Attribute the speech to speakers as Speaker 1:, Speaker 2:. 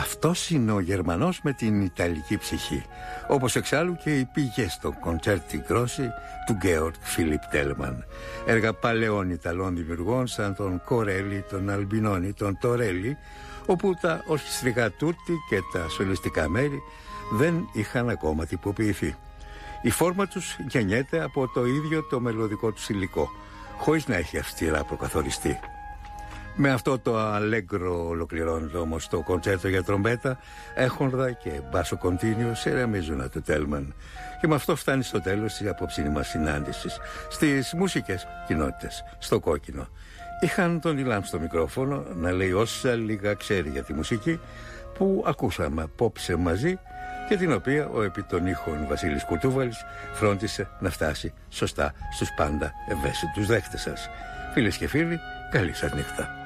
Speaker 1: Αυτός είναι ο Γερμανός με την Ιταλική ψυχή, όπως εξάλλου και οι πηγές των Κοντσέρτι Γκρόσι του Γκέοργκ Φίλιπ Τέλμαν. Έργα παλαιών Ιταλών δημιουργών σαν τον Κορέλι, τον Αλμπινόνι, τον Τορέλι, όπου τα ορχιστρικά τούρτη και τα σολιστικά μέρη δεν είχαν ακόμα τυποποιηθεί. Η φόρμα τους γεννιέται από το ίδιο το μελωδικό τους υλικό, χωρίς να έχει αυστηρά προκαθοριστεί. Με αυτό το αλέγκρο ολοκληρώνεται όμως το κοντσέρτο για τρομπέτα, έχονδα και μπάσο κοντίνιο σε ρεμίζουνα του Τέλμαν. Και με αυτό φτάνει στο τέλος της απόψινή μας συνάντησης στις μουσικές κοινότητες, στο κόκκινο. Είχαν τον Ιλάμ στο μικρόφωνο να λέει όσα λίγα ξέρει για τη μουσική που ακούσαμε απόψε μαζί και την οποία ο επί των ήχων Βασίλης Κουρτούβαλης φρόντισε να φτάσει σωστά στους πάντα ευαίσθητους δέχτες σας. Φίλες και φίλοι, καλή σας νύχτα.